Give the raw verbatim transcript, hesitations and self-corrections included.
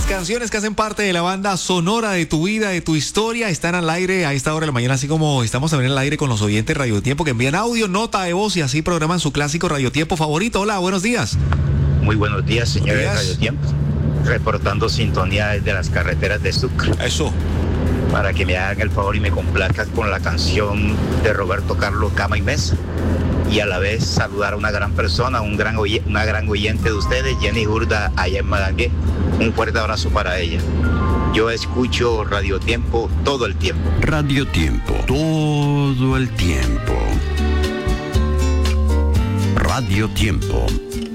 canciones que hacen parte de la banda sonora de tu vida, de tu historia, están al aire a esta hora de la mañana, así como estamos también al aire con los oyentes Radio Tiempo que envían audio, nota de voz y así programan su clásico Radio Tiempo favorito. Hola, buenos días. Muy buenos días, señores de Radio Tiempo. Reportando sintonía desde las carreteras de Sucre. Eso. Para que me hagan el favor y me complazcan con la canción de Roberto Carlos Cama y Mesa. Y a la vez saludar a una gran persona, un gran oy- una gran oyente de ustedes, Jenny Hurda, allá en Madangué. Un fuerte abrazo para ella. Yo escucho Radio Tiempo todo el tiempo. Radio Tiempo, todo el tiempo. Radio Tiempo.